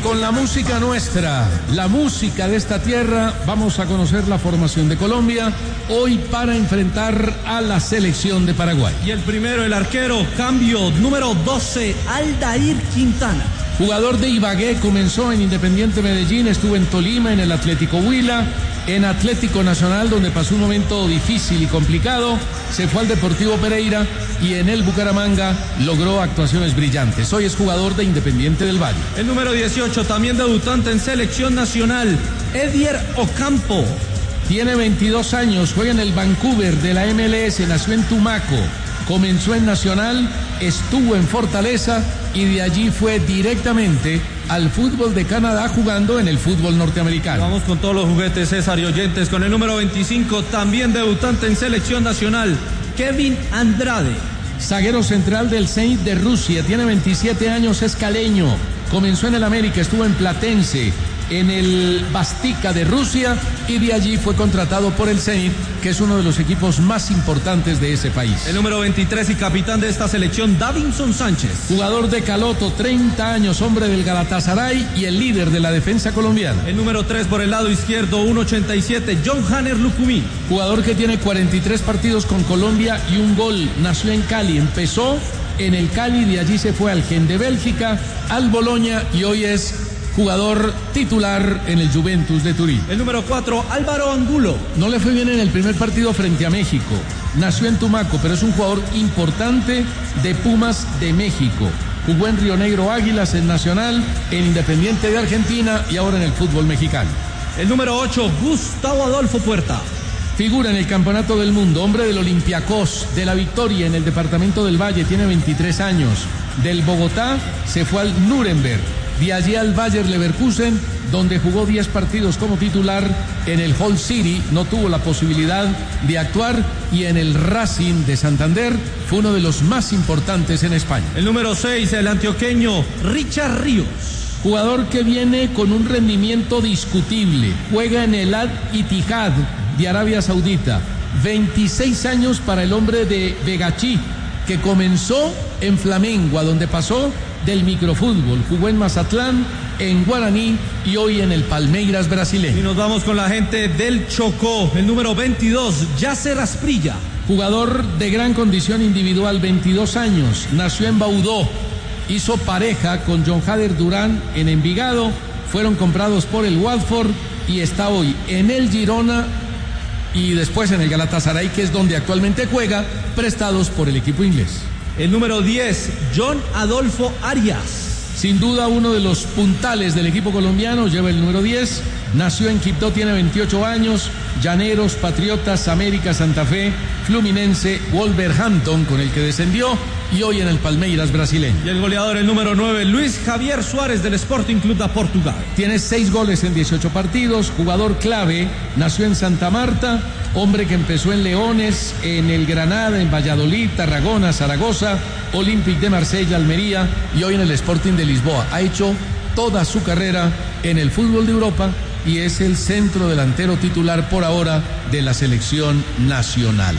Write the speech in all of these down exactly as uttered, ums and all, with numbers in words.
con la música nuestra, la música de esta tierra, vamos a conocer la formación de Colombia hoy para enfrentar a la selección de Paraguay. Y el primero, el arquero, cambio número doce, Aldair Quintana. Jugador de Ibagué, comenzó en Independiente Medellín, estuvo en Tolima, en el Atlético Huila, en Atlético Nacional, donde pasó un momento difícil y complicado, se fue al Deportivo Pereira y en el Bucaramanga logró actuaciones brillantes. Hoy es jugador de Independiente del Valle. El número dieciocho, también debutante en selección nacional, Edier Ocampo. Tiene veintidós años, juega en el Vancouver de la M L S, nació en Tumaco, comenzó en Nacional, estuvo en Fortaleza y de allí fue directamente al fútbol de Canadá jugando en el fútbol norteamericano. Vamos con todos los juguetes, César y oyentes, con el número veinticinco, también debutante en selección nacional, Kevin Andrade. Zaguero central del Zenit de Rusia, tiene veintisiete años, es caleño, comenzó en el América, estuvo en Platense, en el Bastica de Rusia y de allí fue contratado por el Zenit, que es uno de los equipos más importantes de ese país. El número veintitrés y capitán de esta selección, Davinson Sánchez. Jugador de Caloto, treinta años, hombre del Galatasaray y el líder de la defensa colombiana. El número tres por el lado izquierdo, uno ochenta y siete, John Hanner Lucumí. Jugador que tiene cuarenta y tres partidos con Colombia y un gol, nació en Cali, empezó en el Cali, de allí se fue al Gen de Bélgica, al Boloña y hoy es jugador titular en el Juventus de Turín. El número cuatro, Álvaro Angulo. No le fue bien en el primer partido frente a México. Nació en Tumaco, pero es un jugador importante de Pumas de México. Jugó en Río Negro Águilas, en Nacional, en Independiente de Argentina y ahora en el fútbol mexicano. El número ocho, Gustavo Adolfo Puerta. Figura en el Campeonato del Mundo, hombre del Olympiacos, de la Victoria en el departamento del Valle, tiene veintitrés años. Del Bogotá se fue al Nuremberg. De allí al Bayer Leverkusen, donde jugó diez partidos como titular. En el Hull City no tuvo la posibilidad de actuar y en el Racing de Santander fue uno de los más importantes en España. El número seis, el antioqueño Richard Ríos. Jugador que viene con un rendimiento discutible, juega en el Al-Ittihad de Arabia Saudita, veintiséis años para el hombre de Begachí, que comenzó en Flamengo, a donde pasó del microfútbol, jugó en Mazatlán, en Guaraní y hoy en el Palmeiras brasileño. Y nos vamos con la gente del Chocó, el número veintidós, Yasser Asprilla. Jugador de gran condición individual, veintidós años, nació en Baudó, hizo pareja con John Hader Durán en Envigado, fueron comprados por el Watford y está hoy en el Girona y después en el Galatasaray, que es donde actualmente juega, prestados por el equipo inglés. El número diez, John Adolfo Arias. Sin duda uno de los puntales del equipo colombiano, lleva el número diez, nació en Quibdó, tiene veintiocho años, Llaneros, Patriotas, América, Santa Fe, Fluminense, Wolverhampton, con el que descendió, y hoy en el Palmeiras brasileño. Y el goleador, el número nueve, Luis Javier Suárez del Sporting Club de Portugal. Tiene seis goles en dieciocho partidos, jugador clave, nació en Santa Marta, hombre que empezó en Leones, en el Granada, en Valladolid, Tarragona, Zaragoza, Olympique de Marsella, Almería y hoy en el Sporting de Lisboa. Ha hecho toda su carrera en el fútbol de Europa y es el centro delantero titular por ahora de la selección nacional.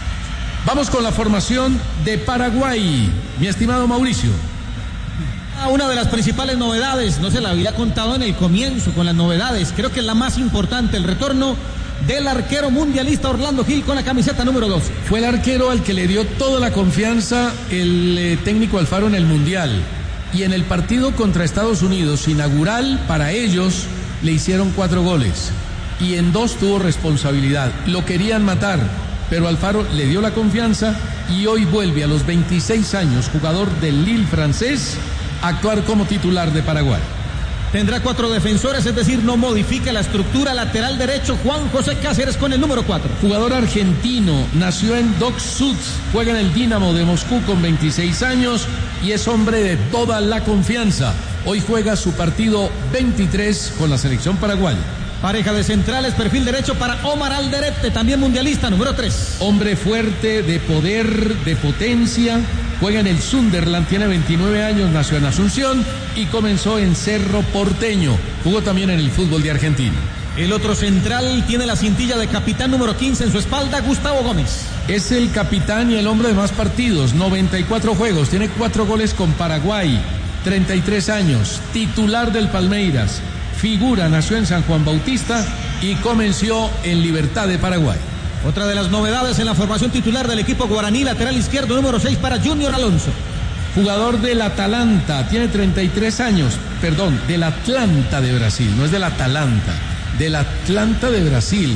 Vamos con la formación de Paraguay, mi estimado Mauricio. Una de las principales novedades, no se la había contado en el comienzo con las novedades, creo que es la más importante, el retorno del arquero mundialista Orlando Gil con la camiseta número doce. Fue el arquero al que le dio toda la confianza el eh, técnico Alfaro en el Mundial. Y en el partido contra Estados Unidos, inaugural para ellos, le hicieron cuatro goles. Y en dos tuvo responsabilidad. Lo querían matar, pero Alfaro le dio la confianza y hoy vuelve a los veintiséis años, jugador del Lille francés, a actuar como titular de Paraguay. Tendrá cuatro defensores, es decir, no modifica la estructura. Lateral derecho, Juan José Cáceres con el número cuatro. Jugador argentino, nació en Dock Sud, juega en el Dinamo de Moscú con veintiséis años y es hombre de toda la confianza. Hoy juega su partido veintitrés con la selección paraguaya. Pareja de centrales, perfil derecho para Omar Alderete, también mundialista, número tres. Hombre fuerte, de poder, de potencia, juega en el Sunderland, tiene veintinueve años, nació en Asunción y comenzó en Cerro Porteño. Jugó también en el fútbol de Argentina. El otro central tiene la cintilla de capitán número quince en su espalda, Gustavo Gómez. Es el capitán y el hombre de más partidos, noventa y cuatro juegos, tiene cuatro goles con Paraguay. treinta y tres años, titular del Palmeiras, figura, nació en San Juan Bautista y comenzó en Libertad de Paraguay. Otra de las novedades en la formación titular del equipo guaraní, lateral izquierdo número seis para Junior Alonso. Jugador del Atalanta, tiene treinta y tres años, perdón, del Atlanta de Brasil, no es del Atalanta, del Atlanta de Brasil.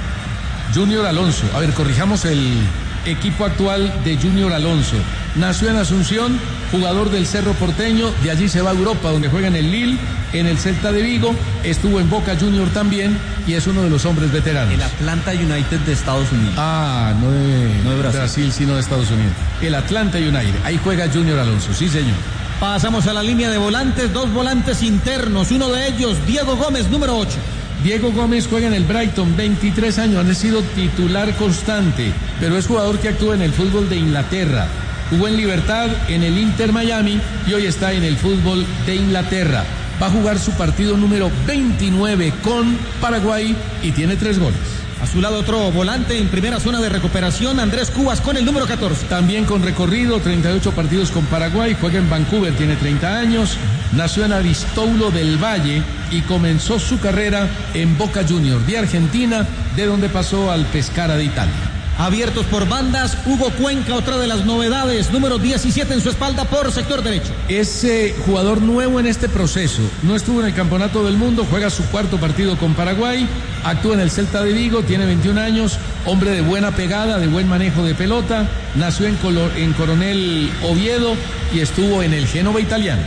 Junior Alonso, a ver, corrijamos el equipo actual de Junior Alonso. Nació en Asunción, jugador del Cerro Porteño, de allí se va a Europa, donde juega en el Lille, en el Celta de Vigo, estuvo en Boca Junior también y es uno de los hombres veteranos. El Atlanta United de Estados Unidos. Ah, no de, no de Brasil. Brasil, sino de Estados Unidos. El Atlanta United, ahí juega Junior Alonso, sí señor. Pasamos a la línea de volantes, dos volantes internos, uno de ellos, Diego Gómez, número ocho. Diego Gómez juega en el Brighton, veintitrés años, ha sido titular constante, pero es jugador que actúa en el fútbol de Inglaterra. Jugó en Libertad, en el Inter Miami y hoy está en el fútbol de Inglaterra. Va a jugar su partido número veintinueve con Paraguay y tiene tres goles. A su lado otro volante en primera zona de recuperación, Andrés Cubas con el número catorce. También con recorrido, treinta y ocho partidos con Paraguay, juega en Vancouver, tiene treinta años, nació en Aristoulo del Valle y comenzó su carrera en Boca Juniors de Argentina, de donde pasó al Pescara de Italia. Abiertos por bandas, Hugo Cuenca, otra de las novedades, número diecisiete en su espalda por sector derecho. Es eh, jugador nuevo en este proceso, no estuvo en el Campeonato del Mundo, juega su cuarto partido con Paraguay, actúa en el Celta de Vigo, tiene veintiún años, hombre de buena pegada, de buen manejo de pelota, nació en, Colo- en Coronel Oviedo y estuvo en el Génova italiano.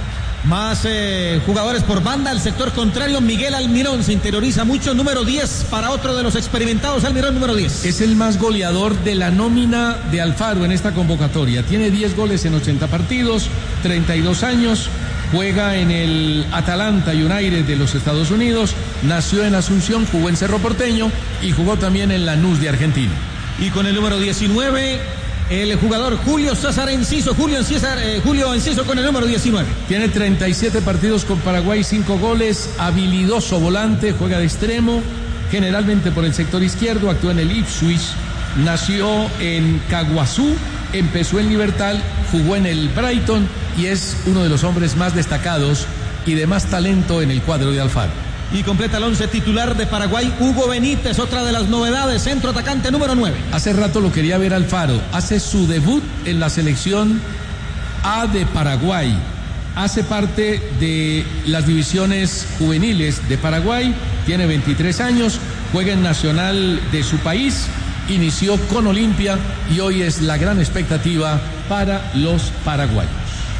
Más eh, jugadores por banda, el sector contrario, Miguel Almirón se interioriza mucho, número diez para otro de los experimentados, Almirón número diez. Es el más goleador de la nómina de Alfaro en esta convocatoria, tiene diez goles en ochenta partidos, treinta y dos años, juega en el Atalanta United de los Estados Unidos, nació en Asunción, jugó en Cerro Porteño y jugó también en Lanús de Argentina. Y con el número diecinueve... el jugador Julio César Enciso, Julio, César, eh, Julio Enciso con el número diecinueve. Tiene treinta y siete partidos con Paraguay, cinco goles, habilidoso volante, juega de extremo, generalmente por el sector izquierdo, actúa en el Ipswich, nació en Caguazú, empezó en Libertad, jugó en el Brighton y es uno de los hombres más destacados y de más talento en el cuadro de Alfaro. Y completa el once titular de Paraguay, Hugo Benítez, otra de las novedades, centro atacante número nueve. Hace rato lo quería ver Alfaro, hace su debut en la selección A de Paraguay, hace parte de las divisiones juveniles de Paraguay, tiene veintitrés años, juega en Nacional de su país, inició con Olimpia y hoy es la gran expectativa para los paraguayos.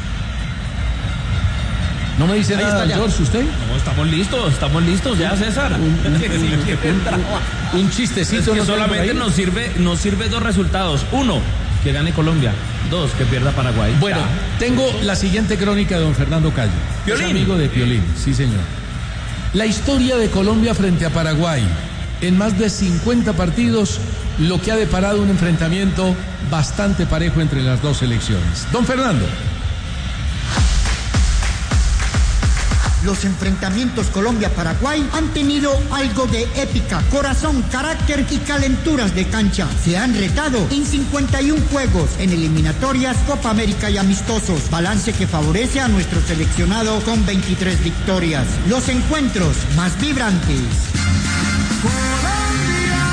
¿No me dice Ahí nada, George, usted? No, estamos listos, estamos listos ya, César. Un, un, un, un chistecito. Es que no solamente nos sirve, nos sirve dos resultados. Uno, que gane Colombia. Dos, que pierda Paraguay. Bueno, ya. Tengo la siguiente crónica de don Fernando Cayo. Piolín. Es amigo de Piolín, sí señor. La historia de Colombia frente a Paraguay. En más de cincuenta partidos, lo que ha deparado un enfrentamiento bastante parejo entre las dos selecciones. Don Fernando. Los enfrentamientos Colombia-Paraguay han tenido algo de épica, corazón, carácter y calenturas de cancha. Se han retado en cincuenta y un juegos en eliminatorias, Copa América y amistosos. Balance que favorece a nuestro seleccionado con veintitrés victorias. Los encuentros más vibrantes. ¡Colombia!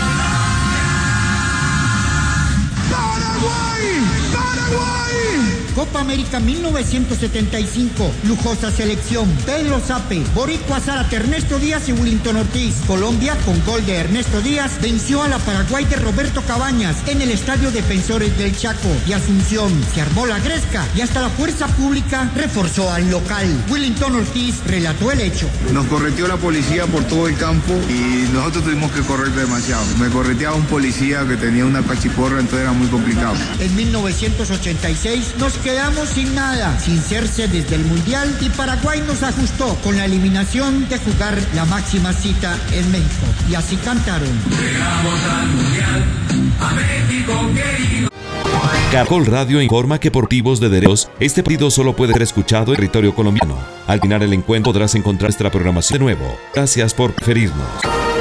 ¡Paraguay! ¡Paraguay! Copa América mil novecientos setenta y cinco, lujosa selección, Pedro Zape, Boricua Zárate, Ernesto Díaz y Willington Ortiz. Colombia, con gol de Ernesto Díaz, venció a la Paraguay de Roberto Cabañas en el Estadio Defensores del Chaco y Asunción. Se armó la gresca y hasta la fuerza pública reforzó al local. Willington Ortiz relató el hecho. Nos correteó la policía por todo el campo y nosotros tuvimos que correr demasiado. Me correteaba un policía que tenía una cachiporra, entonces era muy complicado. En mil novecientos ochenta y seis nos quedamos sin nada, sin ser sedes del Mundial, y Paraguay nos ajustó con la eliminación de jugar la máxima cita en México. Y así cantaron. Llegamos al Mundial, a México querido. Caracol Radio informa que por motivos de derechos, este partido solo puede ser escuchado en territorio colombiano. Al final el encuentro podrás encontrar nuestra programación de nuevo. Gracias por preferirnos.